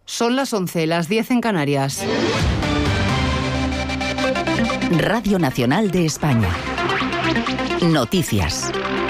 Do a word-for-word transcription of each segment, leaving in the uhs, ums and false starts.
Son las once, las diez en Canarias. Radio Nacional de España. Noticias.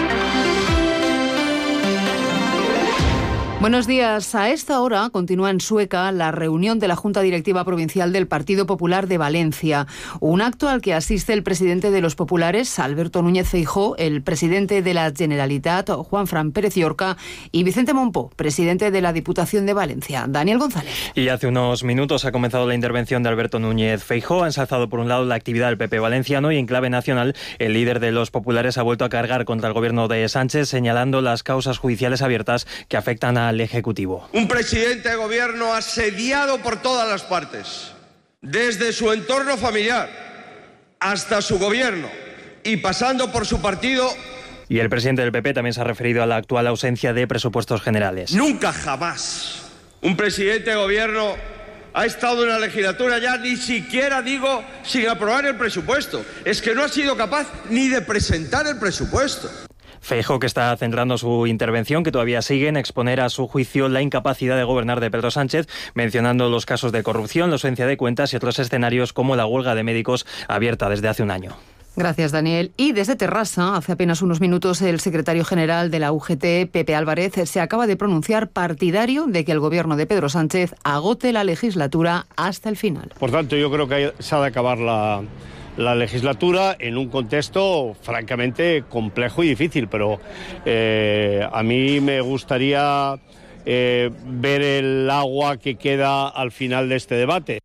Buenos días. A esta hora continúa en Sueca la reunión de la Junta Directiva Provincial del Partido Popular de Valencia. Un acto al que asiste el presidente de los populares, Alberto Núñez Feijóo, el presidente de la Generalitat, Juanfran Pérez Llorca, y Vicente Mompó, presidente de la Diputación de Valencia. Daniel González. Y hace unos minutos ha comenzado la intervención de Alberto Núñez Feijóo. Ha ensalzado por un lado la actividad del P P valenciano y en clave nacional el líder de los populares ha vuelto a cargar contra el gobierno de Sánchez, señalando las causas judiciales abiertas que afectan a al Ejecutivo. Un presidente de gobierno asediado por todas las partes, desde su entorno familiar hasta su gobierno y pasando por su partido. Y el presidente del P P también se ha referido a la actual ausencia de presupuestos generales. Nunca jamás un presidente de gobierno ha estado en la legislatura ya, ni siquiera digo sin aprobar el presupuesto. Es que no ha sido capaz ni de presentar el presupuesto. Feijóo, que está centrando su intervención, que todavía sigue en exponer a su juicio la incapacidad de gobernar de Pedro Sánchez, mencionando los casos de corrupción, la ausencia de cuentas y otros escenarios como la huelga de médicos abierta desde hace un año. Gracias, Daniel. Y desde Terrassa, hace apenas unos minutos, el secretario general de la U G T, Pepe Álvarez, se acaba de pronunciar partidario de que el gobierno de Pedro Sánchez agote la legislatura hasta el final. Por tanto, yo creo que se ha de acabar la... la legislatura en un contexto francamente complejo y difícil, pero eh, a mí me gustaría eh, ver el agua que queda al final de este debate.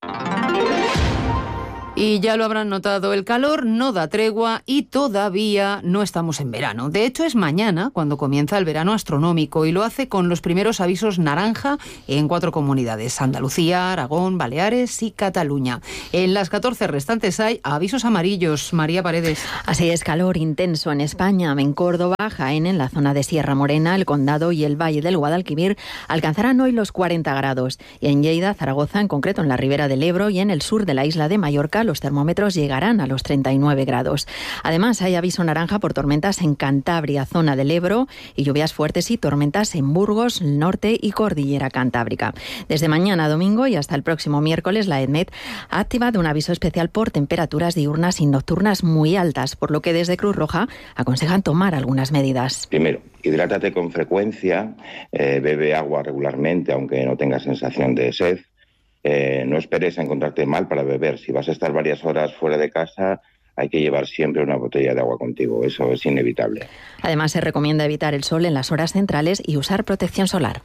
Y ya lo habrán notado, el calor no da tregua y todavía no estamos en verano. De hecho, es mañana cuando comienza el verano astronómico y lo hace con los primeros avisos naranja en cuatro comunidades: Andalucía, Aragón, Baleares y Cataluña. En las catorce restantes hay avisos amarillos. María Paredes. Así es, calor intenso en España. En Córdoba, Jaén, en la zona de Sierra Morena, el Condado y el Valle del Guadalquivir alcanzarán hoy los cuarenta grados. Y en Lleida, Zaragoza, en concreto en la Ribera del Ebro y en el sur de la isla de Mallorca, los termómetros llegarán a los treinta y nueve grados. Además, hay aviso naranja por tormentas en Cantabria, zona del Ebro, y lluvias fuertes y tormentas en Burgos, norte y cordillera cantábrica. Desde mañana domingo y hasta el próximo miércoles, la EDMET ha activado un aviso especial por temperaturas diurnas y nocturnas muy altas, por lo que desde Cruz Roja aconsejan tomar algunas medidas. Primero, hidrátate con frecuencia, eh, bebe agua regularmente, aunque no tengas sensación de sed. Eh, no esperes a encontrarte mal para beber. Si vas a estar varias horas fuera de casa, hay que llevar siempre una botella de agua contigo. Eso es inevitable. Además, se recomienda evitar el sol en las horas centrales y usar protección solar.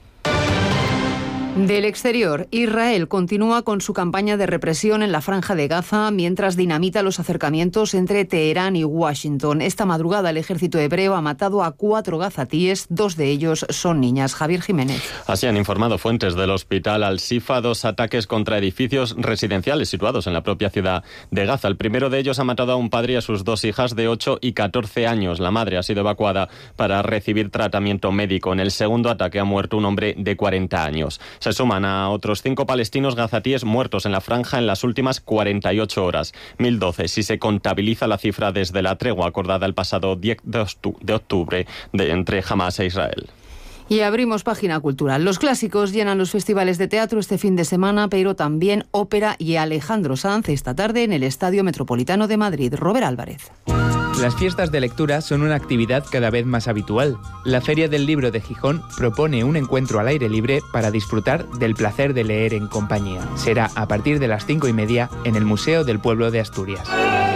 Del exterior, Israel continúa con su campaña de represión en la Franja de Gaza mientras dinamita los acercamientos entre Teherán y Washington. Esta madrugada el ejército hebreo ha matado a cuatro gazatíes, dos de ellos son niñas. Javier Jiménez. Así han informado fuentes del hospital Al-Shifa, dos ataques contra edificios residenciales situados en la propia ciudad de Gaza. El primero de ellos ha matado a un padre y a sus dos hijas de ocho y catorce años. La madre ha sido evacuada para recibir tratamiento médico. En el segundo ataque ha muerto un hombre de cuarenta años. Se suman a otros cinco palestinos gazatíes muertos en la franja en las últimas cuarenta y ocho horas, mil doce si se contabiliza la cifra desde la tregua acordada el pasado diez de octubre de, entre Hamas e Israel. Y abrimos página cultural. Los clásicos llenan los festivales de teatro este fin de semana, pero también ópera y Alejandro Sanz esta tarde en el Estadio Metropolitano de Madrid. Robert Álvarez. Las fiestas de lectura son una actividad cada vez más habitual. La Feria del Libro de Gijón propone un encuentro al aire libre para disfrutar del placer de leer en compañía. Será a partir de las cinco y media en el Museo del Pueblo de Asturias.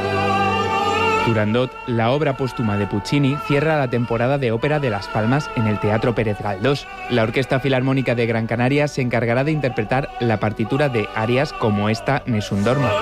Turandot, la obra póstuma de Puccini, cierra la temporada de ópera de Las Palmas en el Teatro Pérez Galdós. La Orquesta Filarmónica de Gran Canaria se encargará de interpretar la partitura de arias como esta Nessun Dorma.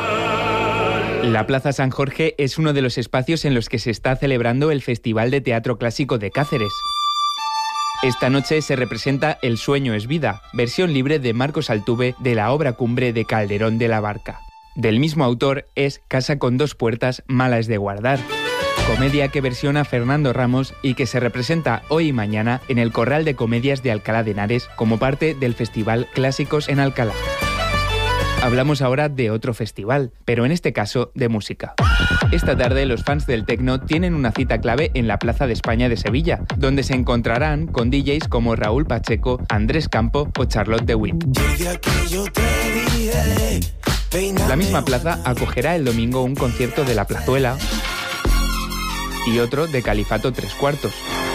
La Plaza San Jorge es uno de los espacios en los que se está celebrando el Festival de Teatro Clásico de Cáceres. Esta noche se representa El sueño es vida, versión libre de Marcos Altuve de la obra cumbre de Calderón de la Barca. Del mismo autor es Casa con dos puertas, mala es de guardar, comedia que versiona Fernando Ramos y que se representa hoy y mañana en el Corral de Comedias de Alcalá de Henares como parte del Festival Clásicos en Alcalá. Hablamos ahora de otro festival, pero en este caso de música. Esta tarde los fans del techno tienen una cita clave en la Plaza de España de Sevilla, donde se encontrarán con D Js como Raúl Pacheco, Andrés Campo o Charlotte de Witt. La misma plaza acogerá el domingo un concierto de La Plazuela y otro de Califato Tres Cuartos.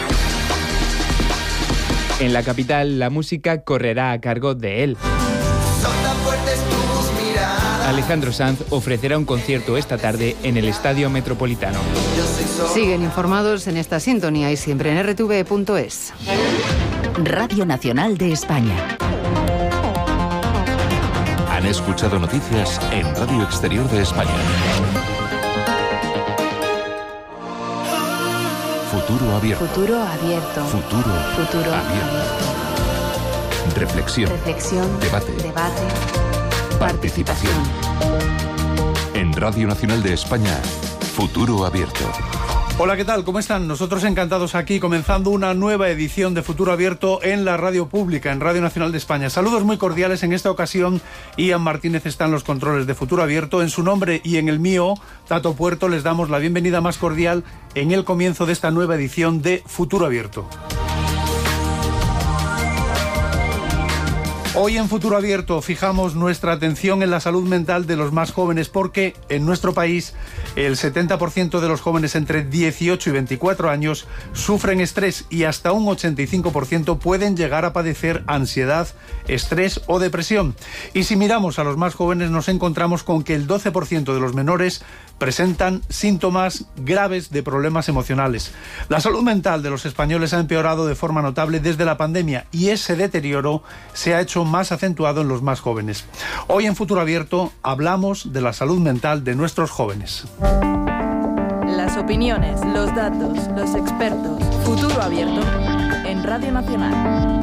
En la capital, la música correrá a cargo de él. Alejandro Sanz ofrecerá un concierto esta tarde en el Estadio Metropolitano. Siguen informados en esta sintonía y siempre en r t v punto es. Radio Nacional de España. Han escuchado noticias en Radio Exterior de España. Futuro abierto. Futuro abierto. Futuro, Futuro abierto. abierto. Reflexión. Reflexión. Debate. Debate. Participación. En Radio Nacional de España, Futuro Abierto. Hola, ¿qué tal? ¿Cómo están? Nosotros encantados aquí, comenzando una nueva edición de Futuro Abierto en la radio pública, en Radio Nacional de España. Saludos muy cordiales. En esta ocasión, Ian Martínez está en los controles de Futuro Abierto. En su nombre y en el mío, Tato Puerto, les damos la bienvenida más cordial en el comienzo de esta nueva edición de Futuro Abierto. Hoy en Futuro Abierto fijamos nuestra atención en la salud mental de los más jóvenes, porque en nuestro país el setenta por ciento de los jóvenes entre dieciocho y veinticuatro años sufren estrés y hasta un ochenta y cinco por ciento pueden llegar a padecer ansiedad, estrés o depresión. Y si miramos a los más jóvenes nos encontramos con que el doce por ciento de los menores presentan síntomas graves de problemas emocionales. La salud mental de los españoles ha empeorado de forma notable desde la pandemia y ese deterioro se ha hecho más acentuado en los más jóvenes. Hoy en Futuro Abierto hablamos de la salud mental de nuestros jóvenes. Las opiniones, los datos, los expertos. Futuro Abierto en Radio Nacional.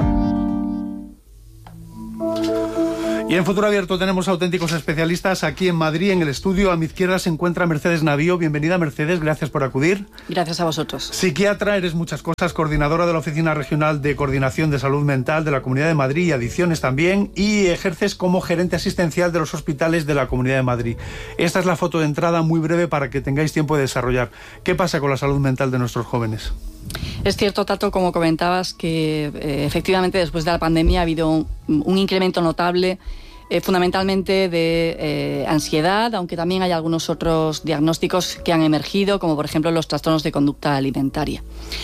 Y en Futuro Abierto tenemos auténticos especialistas aquí en Madrid, en el estudio. A mi izquierda se encuentra Mercedes Navío. Bienvenida, Mercedes, gracias por acudir. Gracias a vosotros. Psiquiatra, eres muchas cosas, coordinadora de la Oficina Regional de Coordinación de Salud Mental de la Comunidad de Madrid y Adicciones también, y ejerces como gerente asistencial de los hospitales de la Comunidad de Madrid. Esta es la foto de entrada muy breve para que tengáis tiempo de desarrollar. ¿Qué pasa con la salud mental de nuestros jóvenes? Es cierto, Tato, como comentabas, que eh, efectivamente después de la pandemia ha habido un, un incremento notable, eh, fundamentalmente de eh, ansiedad, aunque también hay algunos otros diagnósticos que han emergido, como por ejemplo los trastornos de conducta alimentaria.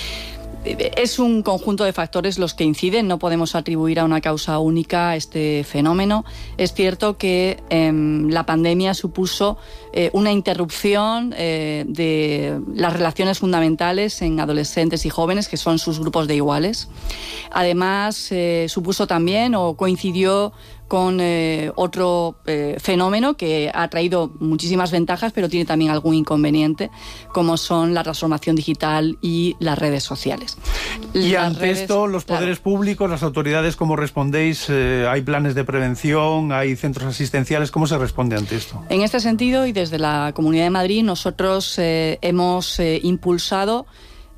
Es un conjunto de factores los que inciden, no podemos atribuir a una causa única este fenómeno. Es cierto que eh, la pandemia supuso eh, una interrupción eh, de las relaciones fundamentales en adolescentes y jóvenes, que son sus grupos de iguales. Además, eh, supuso también o coincidió con eh, otro eh, fenómeno que ha traído muchísimas ventajas, pero tiene también algún inconveniente, como son la transformación digital y las redes sociales. Y las ante redes, esto, los poderes claro. públicos, las autoridades, ¿cómo respondéis? Eh, ¿Hay planes de prevención? ¿Hay centros asistenciales? ¿Cómo se responde ante esto? En este sentido, y desde la Comunidad de Madrid, nosotros eh, hemos eh, impulsado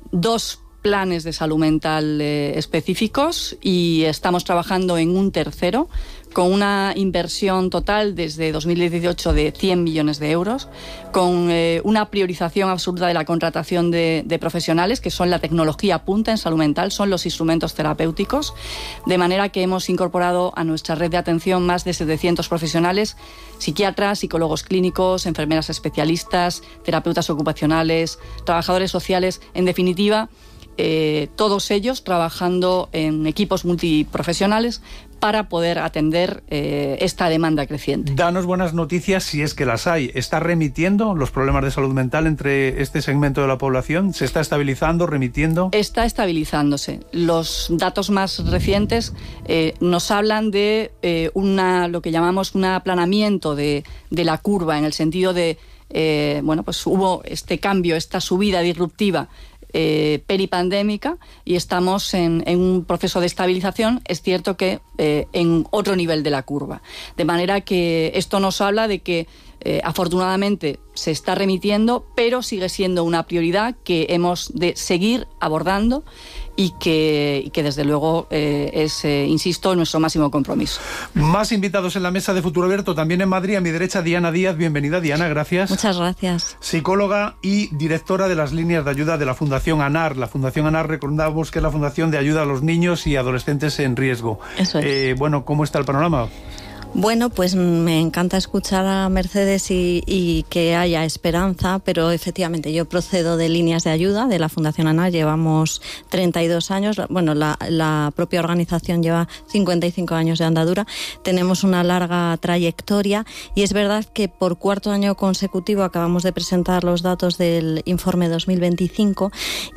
dos planes de salud mental eh, específicos y estamos trabajando en un tercero con una inversión total desde dos mil dieciocho de cien millones de euros, con eh, una priorización absoluta de la contratación de, de profesionales, que son la tecnología punta en salud mental, son los instrumentos terapéuticos, de manera que hemos incorporado a nuestra red de atención más de setecientos profesionales, psiquiatras, psicólogos clínicos, enfermeras especialistas, terapeutas ocupacionales, trabajadores sociales, en definitiva, Eh, todos ellos trabajando en equipos multiprofesionales para poder atender eh, esta demanda creciente. Danos buenas noticias si es que las hay. ¿Está remitiendo los problemas de salud mental entre este segmento de la población? ¿Se está estabilizando, remitiendo? Está estabilizándose. Los datos más recientes eh, nos hablan de eh, una, lo que llamamos un aplanamiento de, de la curva, en el sentido de, eh, bueno, pues hubo este cambio, esta subida disruptiva Eh, peripandémica, y estamos en, en un proceso de estabilización. Es cierto que eh, en otro nivel de la curva, de manera que esto nos habla de que eh, afortunadamente se está remitiendo, pero sigue siendo una prioridad que hemos de seguir abordando y que, y que desde luego eh, es, eh, insisto, nuestro máximo compromiso. Más invitados en la mesa de Futuro Abierto, también en Madrid, a mi derecha Diana Díaz. Bienvenida, Diana, gracias. Muchas gracias. Psicóloga y directora de las líneas de ayuda de la Fundación ANAR. La Fundación ANAR, recordamos que es la Fundación de Ayuda a los Niños y Adolescentes en Riesgo. Eso es. Eh, bueno, ¿cómo está el panorama? Bueno, pues me encanta escuchar a Mercedes y, y que haya esperanza, pero efectivamente yo procedo de líneas de ayuda de la Fundación ANAR, llevamos treinta y dos años, bueno, la, la propia organización lleva cincuenta y cinco años de andadura, tenemos una larga trayectoria y es verdad que por cuarto año consecutivo acabamos de presentar los datos del informe dos mil veinticinco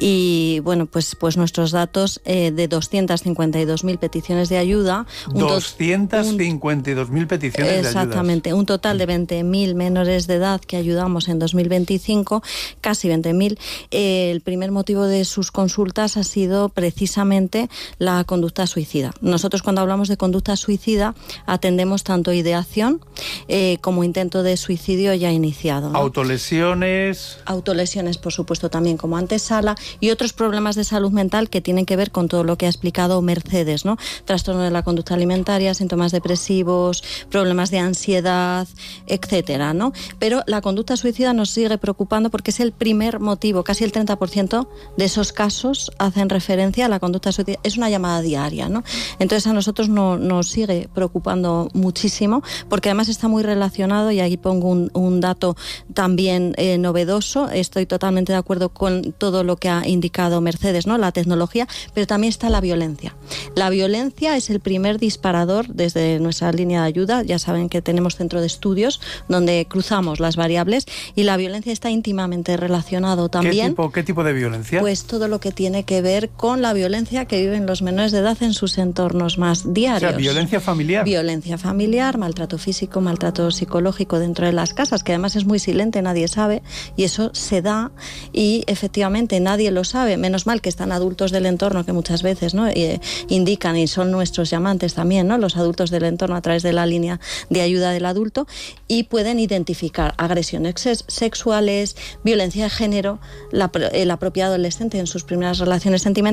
y bueno, pues, pues nuestros datos eh, de doscientas cincuenta y dos mil peticiones de ayuda. doscientas cincuenta y dos mil peticiones de ayuda. Exactamente, un total de veinte mil menores de edad que ayudamos en dos mil veinticinco, casi veinte mil. Eh, el primer motivo de sus consultas ha sido precisamente la conducta suicida. Nosotros cuando hablamos de conducta suicida atendemos tanto ideación eh, como intento de suicidio ya iniciado, ¿no? Autolesiones. Autolesiones, por supuesto, también como antesala y otros problemas de salud mental que tienen que ver con todo lo que ha explicado Mercedes, ¿no? Trastorno de la conducta alimentaria, síntomas depresivos, problemas de ansiedad, etcétera, ¿no? Pero la conducta suicida nos sigue preocupando porque es el primer motivo, casi el treinta por ciento de esos casos hacen referencia a la conducta suicida. Es una llamada diaria, ¿no? Entonces a nosotros no, nos sigue preocupando muchísimo porque además está muy relacionado, y aquí pongo un, un dato también eh, novedoso, estoy totalmente de acuerdo con todo lo que ha indicado Mercedes, ¿no? La tecnología, pero también está la violencia. La violencia es el primer disparador desde nuestra línea de ayuda. Ya saben que tenemos centro de estudios donde cruzamos las variables y la violencia está íntimamente relacionado también. ¿Qué tipo, qué tipo de violencia? Pues todo lo que tiene que ver con la violencia que viven los menores de edad en sus entornos más diarios. O sea, violencia familiar. Violencia familiar, maltrato físico, maltrato psicológico dentro de las casas, que además es muy silente, nadie sabe, y eso se da y efectivamente nadie lo sabe. Menos mal que están adultos del entorno que muchas veces, ¿no? eh, indican y son nuestros llamantes también, ¿no? Los adultos del entorno a través de la línea de ayuda del adulto y pueden identificar agresiones sexuales, violencia de género, la, la propia adolescente en sus primeras relaciones sentimentales.